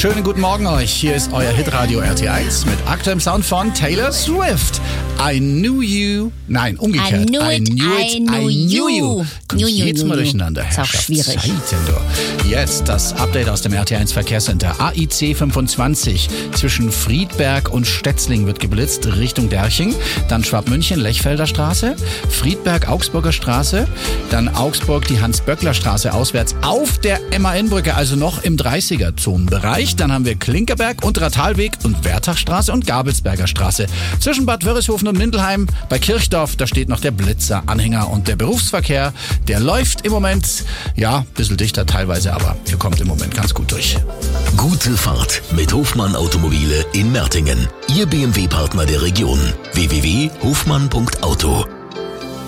Schönen guten Morgen euch. Hier ist euer Hitradio RT1 mit aktuellem Sound von Taylor Swift. I knew you. Nein, umgekehrt. I knew you. Kommt jetzt mal durcheinander. Ist auch schwierig. Jetzt das Update aus dem RT1 Verkehrscenter. AIC 25 zwischen Friedberg und Stetzling wird geblitzt Richtung Derching. Dann Schwabmünchen, Lechfelder Straße. Friedberg, Augsburger Straße. Dann Augsburg, die Hans-Böckler-Straße auswärts auf der MAN-Brücke, also noch im 30er-Zonenbereich. Dann haben wir Klinkerberg, Unterer Talweg und Wertachstraße und Gabelsberger Straße. Zwischen Bad Wörishofen und Mindelheim bei Kirchdorf, da steht noch der Blitzer-Anhänger. Und der Berufsverkehr, der läuft im Moment, ja, ein bisschen dichter teilweise, aber ihr kommt im Moment ganz gut durch. Gute Fahrt mit Hofmann Automobile in Mertingen. Ihr BMW-Partner der Region. www.hofmann.auto